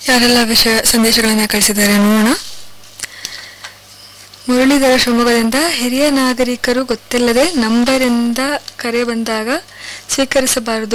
ಯಾರೆಲ್ಲ ಸಂದೇಶಗಳನ್ನು ಕಳಿಸಿದ್ದಾರೆ ನೋಡೋಣ. ಮುರಳೀಧರ ಶಿವಮೊಗ್ಗದಿಂದ, ಹಿರಿಯ ನಾಗರಿಕರು ಗೊತ್ತಿಲ್ಲದೆ ನಂಬರಿಂದ ಕರೆ ಬಂದಾಗ ಸ್ವೀಕರಿಸಬಾರದು.